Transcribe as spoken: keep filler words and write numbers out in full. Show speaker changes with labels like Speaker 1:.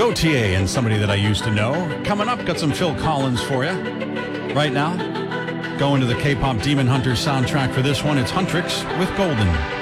Speaker 1: Gautier and somebody that I used to know. Coming up, got some Phil Collins for you. Right now, going to the K-pop Demon Hunters soundtrack for this one, it's Huntrix with Golden.